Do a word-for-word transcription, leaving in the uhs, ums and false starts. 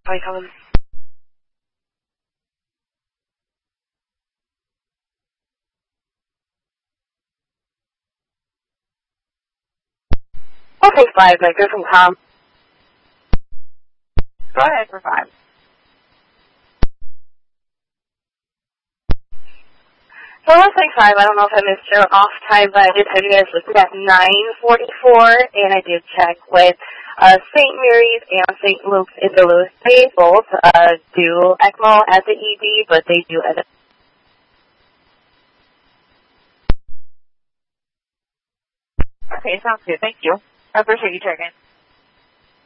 Hi, Colin. I'll take five, Victor, from Tom. Go ahead for five. So I'll take five. I don't know if I missed your off time, but I did have you guys listed at nine forty-four, and I did check with uh, Saint Mary's and Saint Luke's in Duluth. They both uh, do ECMO at the E D, but they do edit. Okay, sounds good. Thank you. I appreciate you checking.